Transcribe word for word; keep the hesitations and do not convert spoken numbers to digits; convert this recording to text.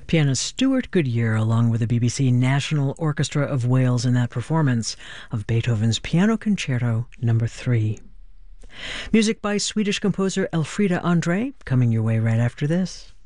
Pianist Stuart Goodyear, along with the B B C National Orchestra of Wales in that performance of Beethoven's Piano Concerto Number three. Music by Swedish composer Elfrida Andre, coming your way right after this.